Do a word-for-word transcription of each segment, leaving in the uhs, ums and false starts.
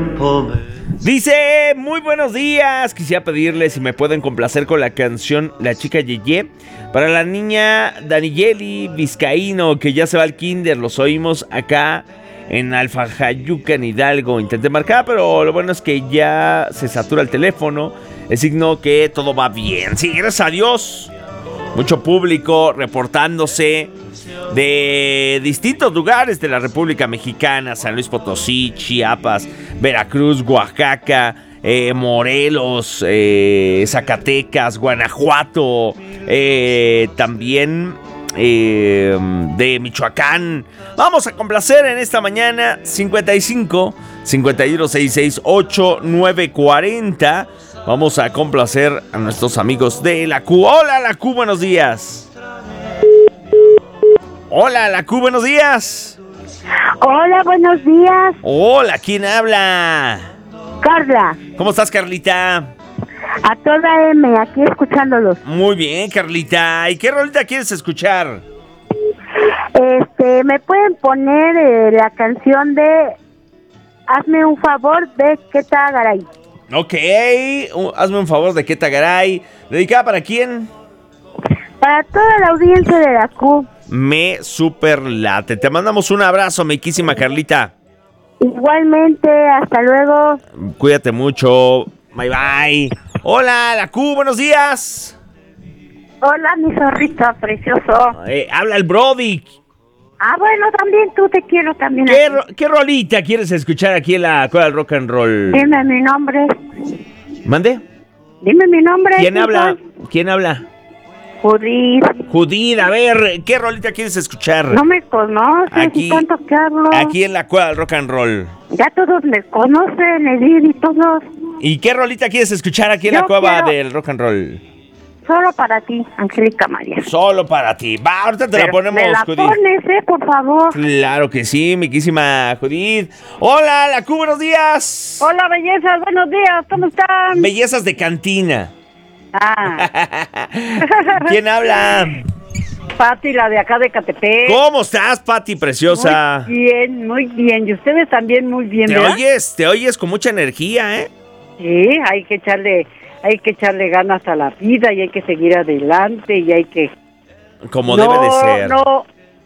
Dice, muy buenos días, quisiera pedirles si me pueden complacer con la canción La Chica Yeye para la niña Daniyeli Vizcaíno, que ya se va al kinder. Los oímos acá en Alfajayuca, en Hidalgo. Intenté marcar, pero lo bueno es que ya se satura el teléfono, el signo que todo va bien. Sí, gracias a Dios. Mucho público reportándose de distintos lugares de la República Mexicana: San Luis Potosí, Chiapas, Veracruz, Oaxaca, eh, Morelos, eh, Zacatecas, Guanajuato, eh, también eh, de Michoacán. Vamos a complacer en esta mañana. Cincuenta y cinco, cincuenta y uno, sesenta y seis, ochenta y nueve cuarenta. Vamos a complacer a nuestros amigos de la Q. Hola, la Q, buenos días. Hola, la Q, buenos días. Hola, buenos días. Hola, ¿quién habla? Carla. ¿Cómo estás, Carlita? A toda M, aquí escuchándolos. Muy bien, Carlita. ¿Y qué rolita quieres escuchar? Este, ¿me pueden poner eh, la canción de Hazme un favor de Keta Garay? Ok, uh, hazme un favor de Keta Garay. ¿Dedicada para quién? Para toda la audiencia de la Q. Me superlate. Te mandamos un abrazo, miquísima Carlita. Igualmente, hasta luego. Cuídate mucho. Bye, bye. Hola, la Q, buenos días. Hola, mi zorrito precioso. Eh, habla el Brody. Ah, bueno, también tú, te quiero también. ¿Qué, ro- ¿Qué rolita quieres escuchar aquí en la Cueva del Rock and Roll? Dime mi nombre. ¿Mande? Dime mi nombre. ¿Quién habla? soy? ¿Quién habla? Judith. Judith, a ver, ¿qué rolita quieres escuchar? No me conoces, Aquí- ¿y tanto que hablo? Aquí en la Cueva del Rock and Roll. Ya todos me conocen, Edith y todos. ¿Y qué rolita quieres escuchar aquí en Yo la Cueva quiero- del Rock and Roll? Solo para ti, Angélica María. Solo para ti. Va, ahorita te la Pero ponemos, me la Judith. pones, eh, por favor. Claro que sí, miquísima Judith. Hola, la Q, buenos días. Hola, bellezas, buenos días, ¿cómo están? Bellezas de cantina. Ah, ¿Quién habla? Pati, la de acá de Catepec. ¿Cómo estás, Pati, preciosa? Muy bien, muy bien. Y ustedes también muy bien, Te ¿verdad? oyes, te oyes con mucha energía, ¿eh? Sí, hay que echarle, hay que echarle ganas a la vida y hay que seguir adelante y hay que... Como no, debe de ser. No,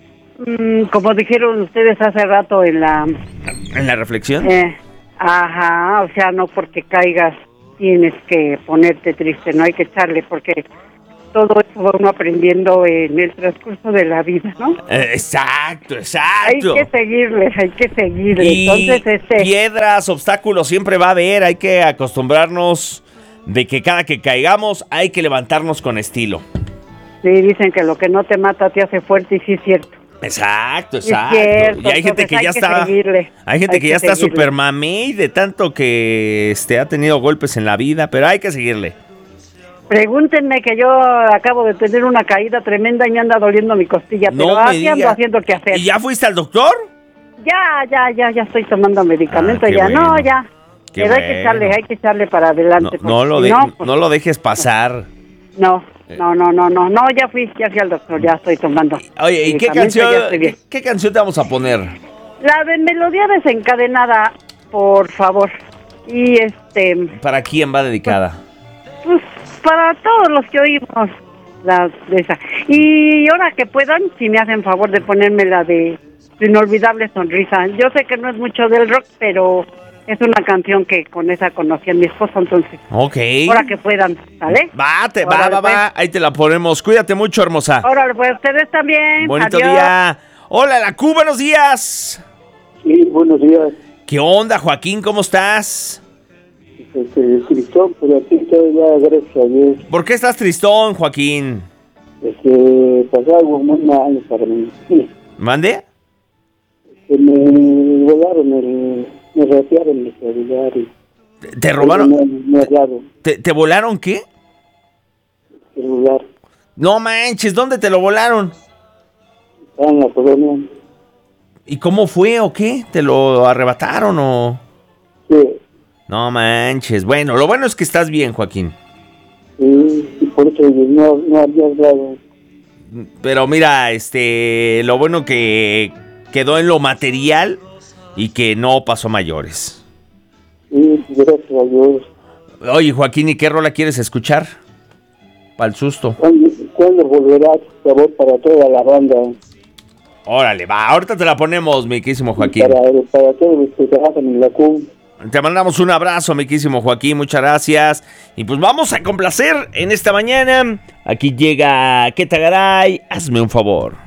mm, como dijeron ustedes hace rato en la... ¿En la reflexión? Eh, ajá, o sea, no porque caigas tienes que ponerte triste, no hay que echarle porque todo eso va uno aprendiendo en el transcurso de la vida, ¿no? Eh, exacto, Hay exacto. que seguirle, hay que seguirle. Y Entonces, este, piedras, obstáculos siempre va a haber. Hay que acostumbrarnos de que cada que caigamos hay que levantarnos con estilo. sí, dicen que lo que no te mata te hace fuerte y sí es cierto. Exacto, Es exacto. cierto, Y hay gente entonces que hay ya que está, seguirle, hay gente hay que que ya está seguirle. super mamey de tanto que este ha tenido golpes en la vida, pero hay que seguirle. Pregúntenme que yo acabo de tener una caída tremenda y me anda doliendo mi costilla, pero No me así ando diga. haciendo que hacer. ¿Y ya fuiste al doctor? Ya, ya, ya, ya estoy tomando medicamento, Ah, qué ya, bueno. no, ya. Qué pero hay que bueno. echarle, hay que echarle para adelante. No, no porque lo si de- no, pues, no lo dejes pasar. no, no, no, no, no, no, ya fui, ya fui al doctor, ya estoy tomando. Oye, ¿y qué medicamento, canción, ya estoy bien. qué, qué canción te vamos a poner? La de Melodía Desencadenada, por favor. Y este, ¿Para quién va dedicada? pues para todos los que oímos la de esa. Y ahora que puedan, si me hacen favor de ponerme la de Tu Inolvidable Sonrisa. Yo sé que no es mucho del rock, pero es una canción que con esa conocí a mi esposo, entonces, Ok. ahora que puedan, ¿sale? Va, te, va, Órale, va, va. Ahí te la ponemos. Cuídate mucho, hermosa. Ahora, pues ustedes también. Bonito Adiós. día. Hola, la Q, buenos días. Sí, buenos días. ¿Qué onda, Joaquín? ¿Cómo estás? Este, Cristón, pero aquí estoy ya, gracias a Dios. ¿Por qué estás tristón, Joaquín? Este, pasó algo muy mal para mí. ¿Mande? Que me volaron el, me ratearon el celular y ¿Te, te robaron? me, me hablaron ¿Te, ¿Te volaron qué? el celular. No manches, ¿dónde te lo volaron? Estaba en la colonia. ¿Y cómo fue o qué? ¿Te lo arrebataron o...? Sí, No manches. Bueno, lo bueno es que estás bien, Joaquín. sí, y por eso no, no había hablado. Pero mira, este, lo bueno que quedó en lo material y que no pasó mayores. Gracias a Dios. Oye, Joaquín, ¿y qué rola quieres escuchar? Para el susto. ¿Cuándo, ¿Cuándo volverá sabor para toda la banda? Órale, va, ahorita te la ponemos, mi querísimo Joaquín. Para, para todos los que trabajan en la C U M. Te mandamos un abrazo, mi querísimo Joaquín, muchas gracias. Y pues vamos a complacer en esta mañana. Aquí llega Quetagaray, hazme un favor.